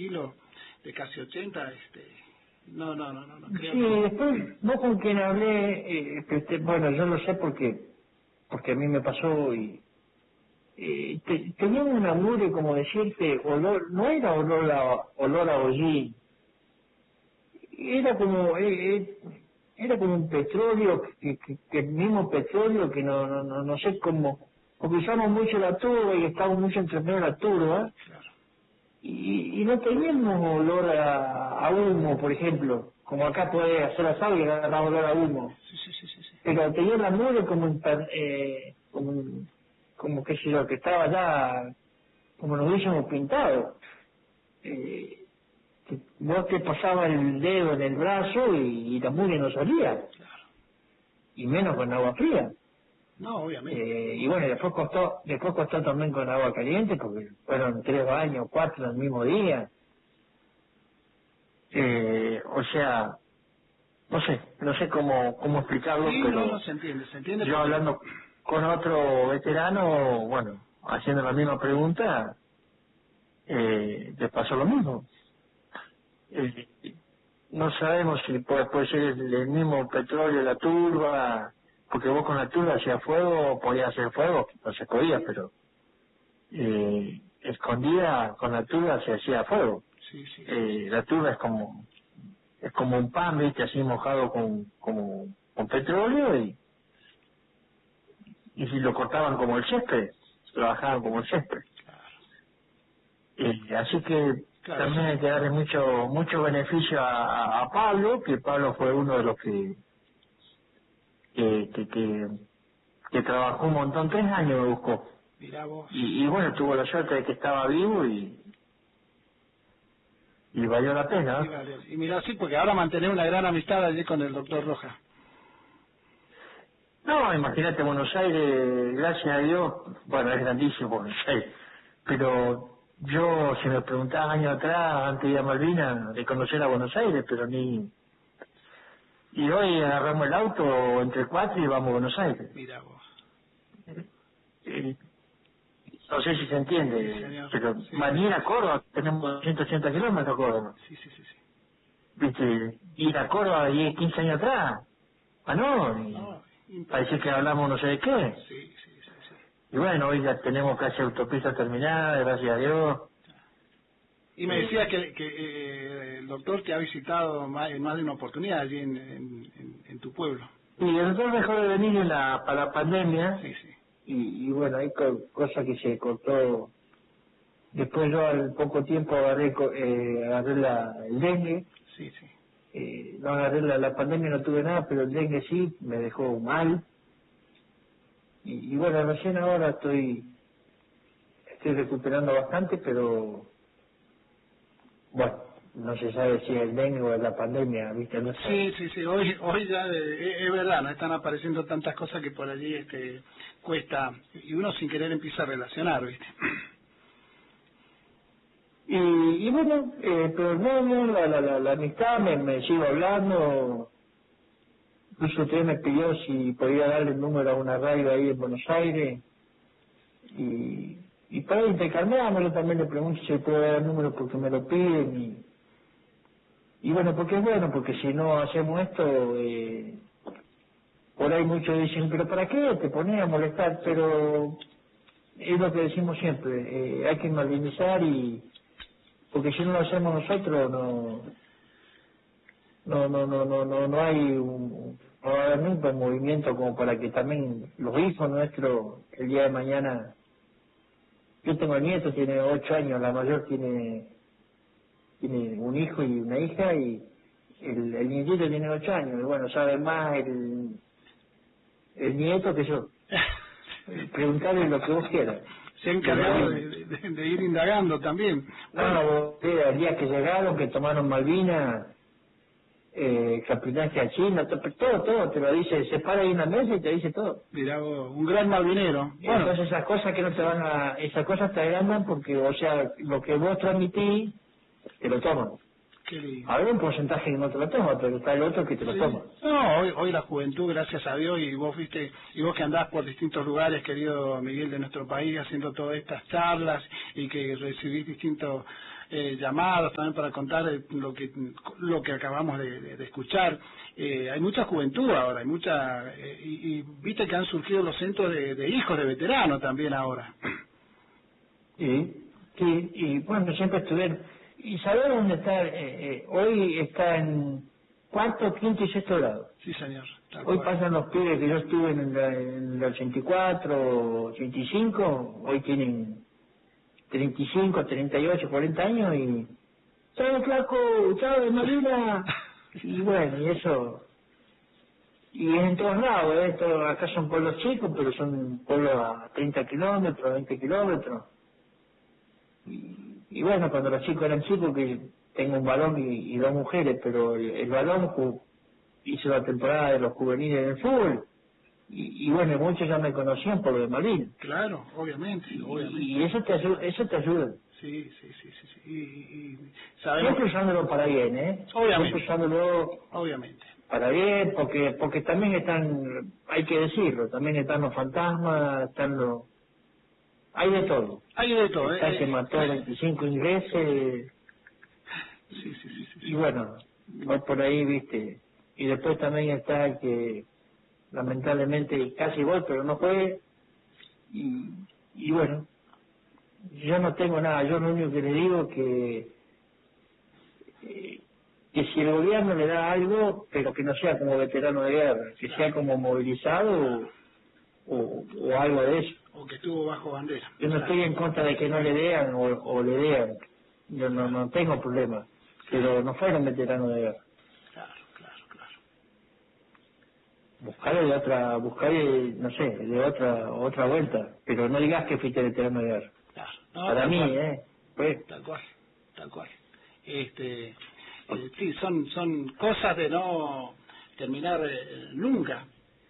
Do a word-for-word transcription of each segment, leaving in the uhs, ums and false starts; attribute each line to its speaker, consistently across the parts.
Speaker 1: kilos de casi ochenta, este, no, no, no, no, no creo.
Speaker 2: Sí, que... después, vos con quien hablé, eh, que te, bueno, yo lo sé porque, porque a mí me pasó y, eh, te, tenía una mugre como decirte, olor, no era olor a, olor a hollín, era como, eh, eh, era como un petróleo, que, que, que el mismo petróleo que no, no, no, no sé cómo, porque usamos mucho la turba y estamos mucho entrenados en la turba,
Speaker 1: Claro.
Speaker 2: y, y no teníamos olor a, a humo, por ejemplo, como acá puede hacer asado y agarrar olor a humo,
Speaker 1: Sí, sí, sí, sí, sí.
Speaker 2: pero tenía la mugre como, eh, como, como que sé yo, que estaba ya, como nos hubiésemos pintado. Eh, que vos te pasabas el dedo en el brazo y, y la mugre no salía,
Speaker 1: Claro.
Speaker 2: y menos con agua fría.
Speaker 1: No, obviamente.
Speaker 2: Eh, y bueno, después costó, después costó también con agua caliente, porque fueron tres baños, cuatro el mismo día. Eh, o sea, no sé, no sé cómo, cómo explicarlo,
Speaker 1: Sí, no, no
Speaker 2: pero
Speaker 1: se entiende, se entiende
Speaker 2: yo
Speaker 1: porque...
Speaker 2: hablando con otro veterano, bueno, haciendo la misma pregunta, eh, le pasó lo mismo. Eh, no sabemos si puede, puede ser el, el mismo petróleo, la turba, porque vos con la turba hacías fuego, podías hacer fuego, no se podía, pero eh, escondida con la turba se hacía fuego.
Speaker 1: Sí, sí, sí,
Speaker 2: Eh,
Speaker 1: sí.
Speaker 2: la turba es como es como un pan, viste, así mojado con como con petróleo y y si lo cortaban como el césped, trabajaban como el césped. Eh, así que
Speaker 1: Claro,
Speaker 2: también
Speaker 1: eso...
Speaker 2: hay que darle mucho mucho beneficio a, a Pablo, que Pablo fue uno de los que que, que, que, que trabajó un montón, tres años me buscó.
Speaker 1: Mirá vos.
Speaker 2: Y, y bueno, tuvo la suerte de que estaba vivo y, y valió la pena.
Speaker 1: Y vale, y mira, sí, porque ahora mantener una gran amistad allí con el doctor Rojas.
Speaker 2: No, imagínate Buenos Aires, gracias a Dios, bueno, es grandísimo Buenos Aires, pero yo, si me preguntaba años atrás, antes de ir a Malvinas, de conocer a Buenos Aires, pero ni... Y hoy agarramos el auto entre cuatro y vamos a Buenos Aires.
Speaker 1: Mira vos.
Speaker 2: Eh, no sé si se
Speaker 1: Sí,
Speaker 2: entiende,
Speaker 1: señor.
Speaker 2: pero
Speaker 1: Sí, sí,
Speaker 2: Malvinas
Speaker 1: sí.
Speaker 2: a Córdoba, tenemos ciento ochenta kilómetros a Córdoba.
Speaker 1: Sí, sí, sí, sí.
Speaker 2: ¿Viste? Ir a Córdoba diez, quince años atrás, ah no, y
Speaker 1: No,
Speaker 2: parece que
Speaker 1: impensable.
Speaker 2: hablamos no sé de qué.
Speaker 1: Sí, sí, sí, sí.
Speaker 2: Y bueno, hoy ya tenemos casi autopista terminada, gracias a Dios.
Speaker 1: Y me decía
Speaker 2: Eh,
Speaker 1: que, que eh, el doctor te ha visitado más, en más de una oportunidad allí en, en, en, en tu pueblo.
Speaker 2: y el doctor dejó de venir en la, para la pandemia,
Speaker 1: Sí, sí.
Speaker 2: y, y bueno, hay co- cosas que se cortó. Después yo al poco tiempo agarré, co- eh, agarré la, el dengue,
Speaker 1: Sí, sí.
Speaker 2: eh, no agarré la, la pandemia, no tuve nada, pero el dengue sí, me dejó mal. Y, y bueno, recién ahora estoy, estoy recuperando bastante, pero bueno, no se sabe si es el dengue o es la pandemia, ¿viste? No sé.
Speaker 1: Sí, sí, sí, hoy, hoy ya eh, es, es verdad, no están apareciendo tantas cosas que por allí este cuesta, y uno sin querer empieza a relacionar, ¿viste?
Speaker 2: Y, y bueno, eh, pero no, no, la, la, la, la amistad me, me sigo hablando. Incluso usted me pidió si podía darle el número a una radio ahí en Buenos Aires. Y, y para intercambiármelo también le pregunto si puedo dar el número porque me lo piden. Y, y bueno, porque es bueno, porque si no hacemos esto, eh, por ahí muchos dicen, pero ¿para qué te pones a molestar? Pero es lo que decimos siempre, eh, hay que malvinizar y porque si no lo hacemos nosotros no no no no no no no hay un, no va a haber nunca un movimiento como para que también los hijos nuestros el día de mañana. Yo tengo nietos, tiene ocho años, la mayor tiene tiene un hijo y una hija y el, el nietito tiene ocho años y bueno, sabe más el, el nieto que yo. Eh, preguntarle lo que vos quieras
Speaker 1: Se ha
Speaker 2: de
Speaker 1: encargado
Speaker 2: Malvinas.
Speaker 1: de, de, de ir indagando también.
Speaker 2: No,
Speaker 1: Bueno,
Speaker 2: no, el día que llegaron, que tomaron Malvinas, eh, capitancia china, to- todo, todo, te lo dice, se para ahí en la mesa y te dice todo.
Speaker 1: mirá vos, un gran malvinero. Bueno,
Speaker 2: Entonces esas cosas que no te van a, esas cosas te agrandan porque, o sea, lo que vos transmitís, te lo toman.
Speaker 1: qué lindo.
Speaker 2: Habrá un porcentaje que no te lo toma, pero está el otro que te lo
Speaker 1: Sí.
Speaker 2: toma.
Speaker 1: No, hoy, hoy la juventud, gracias a Dios, y vos viste, y vos que andás por distintos lugares, querido Miguel, de nuestro país, haciendo todas estas charlas y que recibís distintos eh, llamados también para contar eh, lo que lo que acabamos de, de, de escuchar. Eh, hay mucha juventud ahora, hay mucha eh, y, y viste que han surgido los centros de, de hijos de veteranos también ahora.
Speaker 2: Sí, sí, y bueno, siempre estuvieron. ¿Y sabés dónde está? Eh, eh, hoy está en cuarto, quinto y sexto grado.
Speaker 1: Sí, señor.
Speaker 2: Hoy pasan los pibes que yo estuve en el, en el ochenta y cuatro, ochenta y cinco, hoy tienen treinta y cinco, treinta y ocho, cuarenta años y... ¡Chao, flaco! ¡Chao, Marina! Y bueno, y eso... Y es en todos lados, ¿eh? Esto, acá son pueblos chicos, pero son pueblos a treinta kilómetros, veinte kilómetros. Y, y bueno, cuando los chicos eran chicos, que tengo un varón y, y dos mujeres, pero el, el varón ju- hizo la temporada de los juveniles del fútbol. Y, y bueno, muchos ya me conocían por lo de Malvin.
Speaker 1: Claro, obviamente, obviamente.
Speaker 2: Y, y eso te ayuda, eso te ayuda.
Speaker 1: Sí, sí, sí, sí, sí. Y, y sabemos...
Speaker 2: Siempre usándolo para bien, ¿eh?
Speaker 1: Obviamente.
Speaker 2: Siempre usándolo
Speaker 1: Obviamente.
Speaker 2: para bien, porque porque también están, hay que decirlo, también están los fantasmas, están los... Hay de todo.
Speaker 1: Hay de todo,
Speaker 2: Está
Speaker 1: ¿eh?
Speaker 2: el que mató veinticinco ingleses,
Speaker 1: Sí, sí, sí, sí,
Speaker 2: y
Speaker 1: sí.
Speaker 2: bueno, voy por ahí, viste. Y después también está el que lamentablemente casi voy, pero no fue. Y, y bueno, yo no tengo nada, yo lo único que le digo que eh, que si el gobierno le da algo, pero que no sea como veterano de guerra, que sea como movilizado o, o, o algo de eso.
Speaker 1: O que estuvo bajo bandera.
Speaker 2: Yo no
Speaker 1: Claro.
Speaker 2: estoy en contra de que no le dean o, o le dean, yo no, no tengo problema, pero no fueron veteranos de guerra.
Speaker 1: Claro, claro, claro.
Speaker 2: Buscarle de otra, buscarle, no sé, de otra otra vuelta, pero no digas que fuiste veterano de guerra.
Speaker 1: Claro. No,
Speaker 2: Para
Speaker 1: tal
Speaker 2: mí,
Speaker 1: cual,
Speaker 2: ¿eh? Pues,
Speaker 1: tal cual, tal cual. Este, eh, sí, son son cosas de no terminar eh, nunca.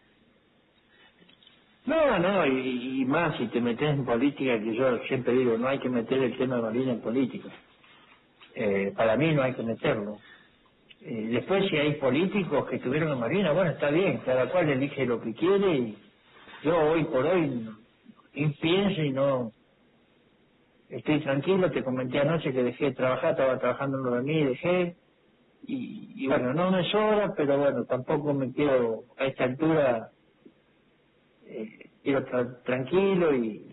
Speaker 2: no, no, y, y más si te metes en política, que yo siempre digo, no hay que meter el tema de Malvinas en política. Eh, para mí no hay que meterlo. Eh, después si hay políticos que estuvieron en Marina, bueno, está bien, cada cual elige lo que quiere y yo hoy por hoy y pienso y no, estoy tranquilo, te comenté anoche que dejé de trabajar, estaba trabajando en lo de mí, dejé, y, y bueno, no me sobra, pero bueno, tampoco me quiero, a esta altura, eh, quiero estar tranquilo y,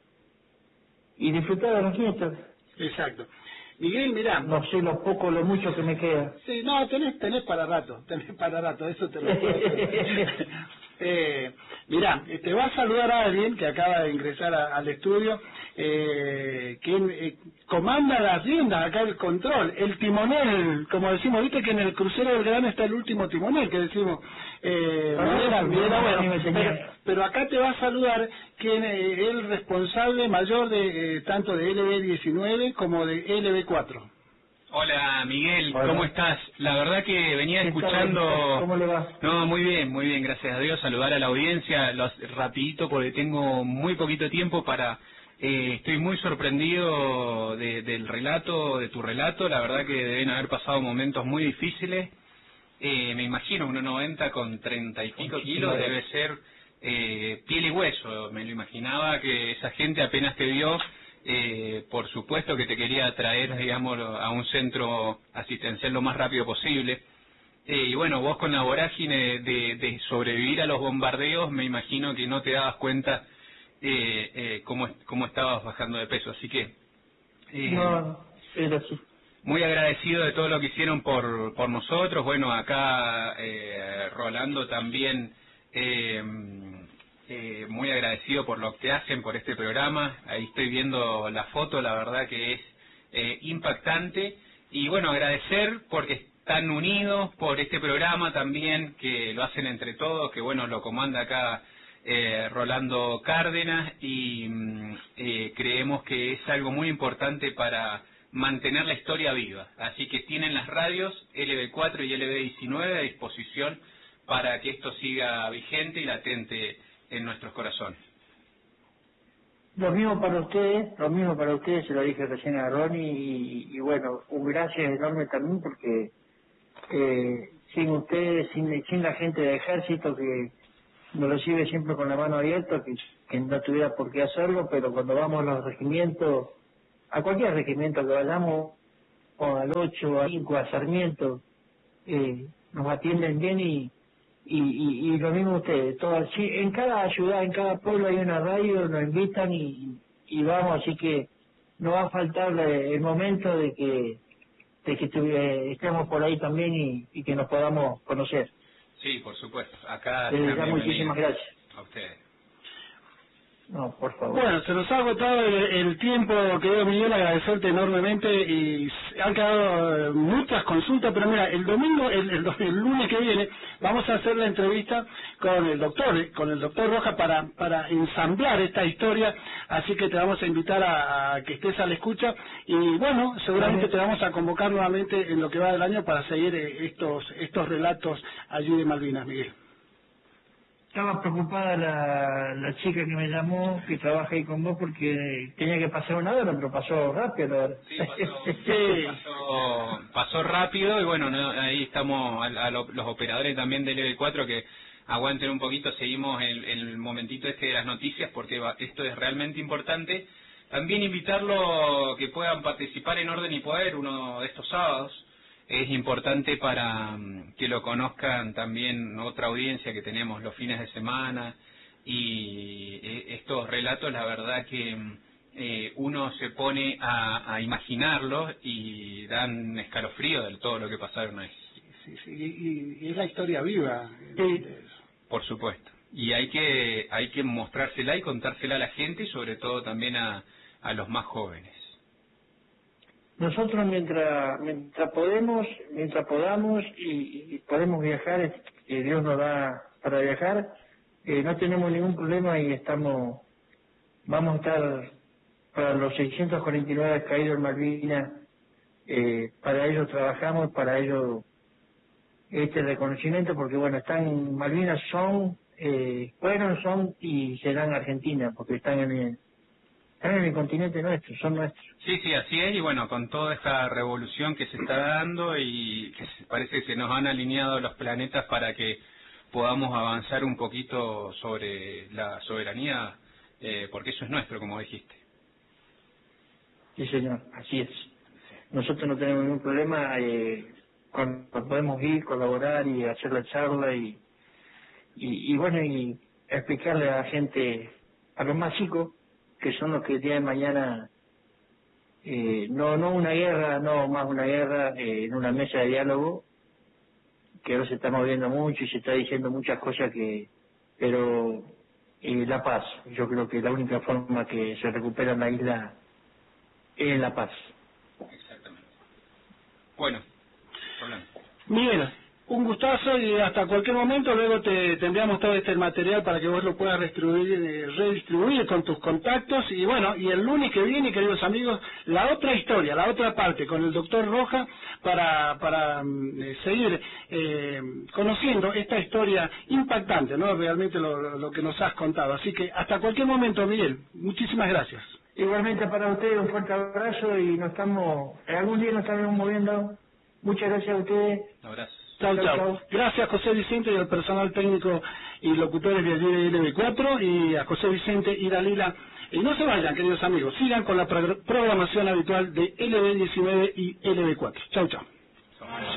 Speaker 2: y disfrutar de los nietos.
Speaker 1: Exacto. Miguel, mirá.
Speaker 2: No sé lo poco, lo mucho que me queda.
Speaker 1: Sí, no, tenés, tenés para rato, tenés para rato, eso te lo puedo hacer. eh, mirá, eh, te va a saludar a alguien que acaba de ingresar a- al estudio, eh, que eh, comanda las riendas, acá el control, el timonel, como decimos, viste que en el crucero del Gran está el último timonel, que decimos, eh,
Speaker 2: Ah,
Speaker 1: Miguel,
Speaker 2: no,
Speaker 1: Miguel
Speaker 2: no,
Speaker 1: Agüero.
Speaker 2: a mí me tenía-
Speaker 1: pero, pero acá te va a saludar quien eh, el responsable mayor de eh, tanto de L B diecinueve como de L B cuatro.
Speaker 3: Hola Miguel,
Speaker 2: Hola.
Speaker 3: ¿cómo estás? La verdad que venía
Speaker 2: ¿Qué tal?
Speaker 3: escuchando...
Speaker 2: ¿Cómo le va?
Speaker 3: No, muy bien, muy bien, gracias a Dios. Saludar a la audiencia, los, rapidito porque tengo muy poquito tiempo para... Eh, estoy muy sorprendido de, del relato, de tu relato. La verdad que deben haber pasado momentos muy difíciles. Eh, me imagino uno noventa con treinta y pico kilos debe ser eh, piel y hueso. Me lo imaginaba que esa gente apenas te vio... Eh, por supuesto que te quería traer, digamos, a un centro asistencial lo más rápido posible. Eh, y bueno, vos con la vorágine de, de sobrevivir a los bombardeos, me imagino que no te dabas cuenta eh, eh, cómo, cómo estabas bajando de peso. Así que, eh,
Speaker 2: No, pero sí.
Speaker 3: muy agradecido de todo lo que hicieron por, por nosotros. Bueno, acá eh, Rolando también... Eh, Eh, muy agradecido por lo que hacen por este programa. Ahí estoy viendo la foto, la verdad que es eh, impactante. Y bueno, agradecer porque están unidos por este programa también, que lo hacen entre todos, que bueno, lo comanda acá eh, Rolando Cárdenas y mm, eh, creemos que es algo muy importante para mantener la historia viva. Así que tienen las radios L B cuatro y L B diecinueve a disposición para que esto siga vigente y latente en nuestros corazones.
Speaker 2: Lo mismo para ustedes, lo mismo para ustedes, se lo dije recién a Ronnie, y, y bueno, un gracias enorme también porque eh, sin ustedes, sin, sin la gente del ejército que nos recibe siempre con la mano abierta, que, que no tuviera por qué hacerlo, pero cuando vamos a los regimientos a cualquier regimiento que vayamos, o al ocho, a cinco, a Sarmiento, eh, nos atienden bien y, y, y, y lo mismo ustedes. Todo, sí, en cada ciudad, en cada pueblo hay una radio, nos invitan y, y vamos, así que no va a faltar el momento de que de que estuve, estemos por ahí también y, y que nos podamos conocer.
Speaker 3: Sí, por supuesto. Acá
Speaker 2: Les da muchísimas gracias.
Speaker 3: A ustedes.
Speaker 2: No, por favor.
Speaker 1: Bueno, se nos ha agotado el, el tiempo, querido Miguel, agradecerte enormemente y han quedado muchas consultas, pero mira, el domingo, el, el, el lunes que viene, vamos a hacer la entrevista con el doctor, con el doctor Rojas para, para ensamblar esta historia, así que te vamos a invitar a, a que estés a la escucha y bueno, seguramente te vamos a convocar nuevamente en lo que va del año para seguir estos, estos relatos allí de Malvinas, Miguel.
Speaker 2: Estaba preocupada la, la chica que me llamó, que trabaja ahí con vos, porque tenía que pasar una hora, pero pasó rápido.
Speaker 3: Sí, pasó, sí. pasó, pasó rápido y bueno, no, ahí estamos a, a lo, los operadores también del L B cuatro que aguanten un poquito, seguimos el, el momentito este de las noticias porque va, esto es realmente importante. También invitarlo que puedan participar en Orden y Poder uno de estos sábados. Es importante para que lo conozcan también otra audiencia que tenemos los fines de semana y estos relatos, la verdad que eh, uno se pone a, a imaginarlos y dan escalofrío de todo lo que pasaron ahí.
Speaker 1: Sí, sí, y, y es la historia viva.
Speaker 2: Sí.
Speaker 3: Por supuesto. Y hay que hay que mostrársela y contársela a la gente y sobre todo también a, a los más jóvenes.
Speaker 2: Nosotros mientras mientras podemos, mientras podamos y, y podemos viajar, que Dios nos da para viajar, eh, no tenemos ningún problema y estamos, vamos a estar para los seiscientos cuarenta y nueve caídos en Malvinas, eh, para ello trabajamos, para ello este reconocimiento, porque bueno, están en Malvinas, son, eh, fueron, son y serán Argentina, porque están en el Están en el continente nuestro, son nuestros.
Speaker 3: Sí, sí, así es, y bueno, con toda esta revolución que se está dando y que parece que se nos han alineado los planetas para que podamos avanzar un poquito sobre la soberanía, eh, porque eso es nuestro, como dijiste.
Speaker 2: Sí, señor, así es. Nosotros no tenemos ningún problema, eh, cuando podemos ir, colaborar y hacer la charla y, y, y bueno, y explicarle a la gente, a los más chicos, que son los que el día de mañana, eh, no no una guerra, no más una guerra, eh, en una mesa de diálogo, que ahora se está moviendo mucho y se está diciendo muchas cosas que, pero eh, la paz, yo creo que la única forma que se recupera la isla es la paz.
Speaker 3: Exactamente. Bueno, problema.
Speaker 1: Miguel, un gustazo y hasta cualquier momento luego te, te enviamos todo este material para que vos lo puedas redistribuir, eh, redistribuir con tus contactos y bueno, y el lunes que viene, queridos amigos, la otra historia, la otra parte con el doctor Rojas para, para eh, seguir eh, conociendo esta historia impactante, ¿no? Realmente lo, lo que nos has contado. Así que hasta cualquier momento, Miguel, muchísimas gracias.
Speaker 2: Igualmente para ustedes un fuerte abrazo y nos estamos, algún día nos estaremos moviendo. Muchas gracias a ustedes.
Speaker 3: Un abrazo.
Speaker 1: Chau, chau. Gracias José Vicente y al personal técnico y locutores de allí de L B cuatro y a José Vicente y Dalila. Y no se vayan, queridos amigos, sigan con la programación habitual de L B diecinueve y L B cuatro. Chau, chau.